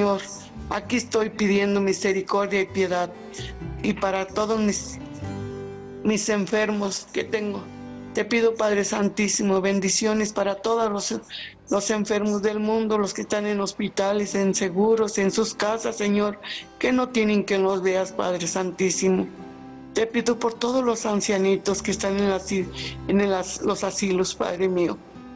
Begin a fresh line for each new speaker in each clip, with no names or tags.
Señor, aquí estoy pidiendo misericordia y piedad. Y para todos mis enfermos que tengo, te pido, Padre Santísimo, bendiciones para todos los enfermos del mundo, los que están en hospitales, en seguros, en sus casas, Señor, que no tienen que los veas, Padre Santísimo. Te pido por todos los ancianitos que están en los asilos, Padre mío.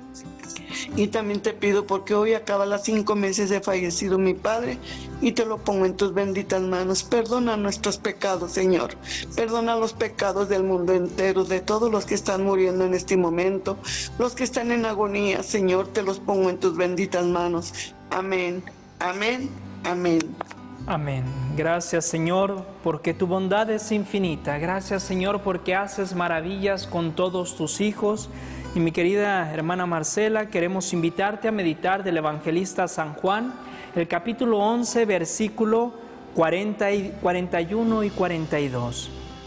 Y también te pido porque hoy acaba las 5 meses de fallecido mi padre y te lo pongo en tus benditas manos. Perdona nuestros pecados, Señor. Perdona los pecados del mundo entero, de todos los que están muriendo en este momento, los que están en agonía, Señor, te los pongo en tus benditas manos. Amén, amén, amén.
Amén. Gracias, Señor, porque tu bondad es infinita. Gracias, Señor, porque haces maravillas con todos tus hijos. Y mi querida hermana Marcela, queremos invitarte a meditar del evangelista San Juan, el capítulo 11, versículo 41 y 42.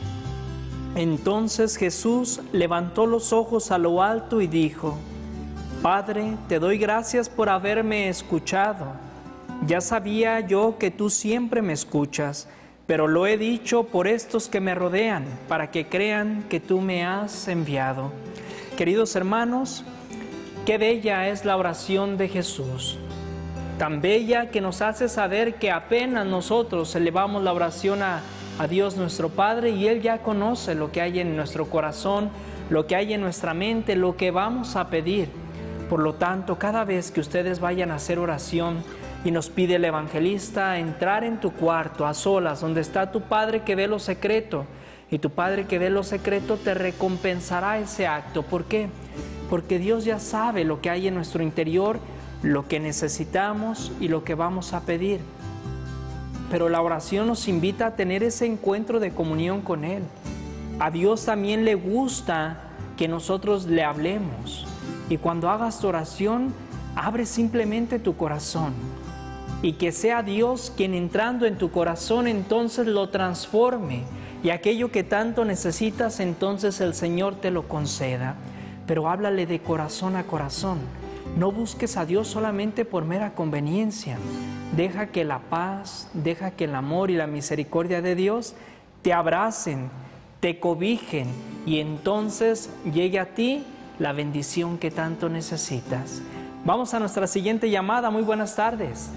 Entonces Jesús levantó los ojos a lo alto y dijo: Padre, te doy gracias por haberme escuchado. Ya sabía yo que tú siempre me escuchas, pero lo he dicho por estos que me rodean, para que crean que tú me has enviado. Queridos hermanos, qué bella es la oración de Jesús. Tan bella que nos hace saber que apenas nosotros elevamos la oración a Dios nuestro Padre y Él ya conoce lo que hay en nuestro corazón, lo que hay en nuestra mente, lo que vamos a pedir. Por lo tanto, cada vez que ustedes vayan a hacer oración y nos pide el evangelista entrar en tu cuarto a solas, donde está tu Padre que ve lo secreto, y tu Padre que ve lo secreto te recompensará ese acto. ¿Por qué? Porque Dios ya sabe lo que hay en nuestro interior, lo que necesitamos y lo que vamos a pedir. Pero la oración nos invita a tener ese encuentro de comunión con Él. A Dios también le gusta que nosotros le hablemos. Y cuando hagas tu oración, abre simplemente tu corazón. Y que sea Dios quien entrando en tu corazón entonces lo transforme. Y aquello que tanto necesitas, entonces el Señor te lo conceda. Pero háblale de corazón a corazón. No busques a Dios solamente por mera conveniencia. Deja que la paz, deja que el amor y la misericordia de Dios te abracen, te cobijen y entonces llegue a ti la bendición que tanto necesitas. Vamos a nuestra siguiente llamada. Muy buenas tardes.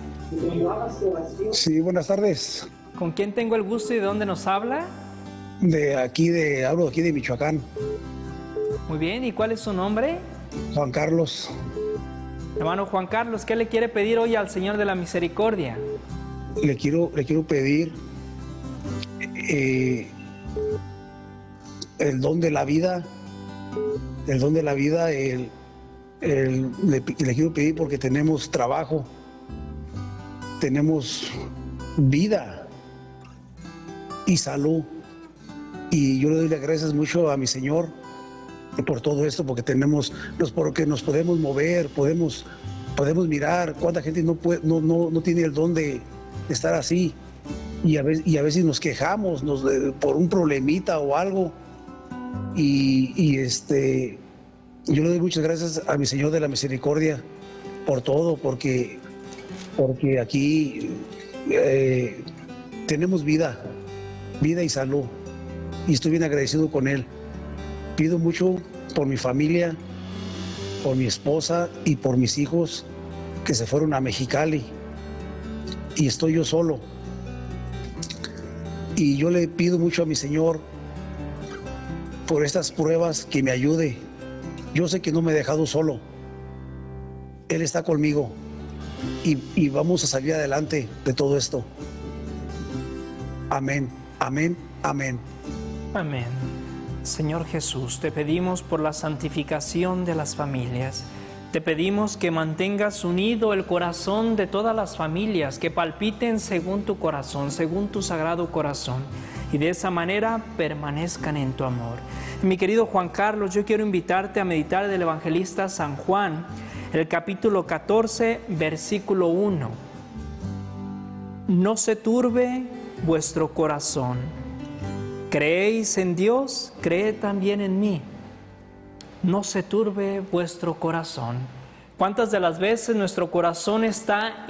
Sí, buenas tardes.
¿Con quién tengo el gusto y de dónde nos habla?
Hablo aquí de Michoacán.
Muy bien, ¿y cuál es su nombre?
Juan Carlos.
Hermano Juan Carlos, ¿qué le quiere pedir hoy al Señor de la Misericordia?
Le quiero pedir el don de la vida. El don de la vida, le quiero pedir porque tenemos trabajo, tenemos vida y salud. Y yo le doy las gracias mucho a mi Señor por todo esto, porque porque nos podemos mover, podemos mirar. Cuánta gente no tiene el don de estar así, y a veces nos quejamos por un problemita o algo, yo le doy muchas gracias a mi Señor de la Misericordia por todo, porque aquí tenemos vida y salud, y estoy bien agradecido con Él. Pido mucho por mi familia, por mi esposa y por mis hijos que se fueron a Mexicali, y estoy yo solo. Y yo le pido mucho a mi Señor por estas pruebas que me ayude. Yo sé que no me he dejado solo. Él está conmigo y vamos a salir adelante de todo esto. Amén, amén, amén.
Amén. Señor Jesús, te pedimos por la santificación de las familias. Te pedimos que mantengas unido el corazón de todas las familias, que palpiten según tu corazón, según tu sagrado corazón, y de esa manera permanezcan en tu amor. Mi querido Juan Carlos, yo quiero invitarte a meditar del evangelista San Juan, el capítulo 14, versículo 1. No se turbe vuestro corazón. ¿Creéis en Dios? Creed también en mí. No se turbe vuestro corazón. ¿Cuántas de las veces nuestro corazón está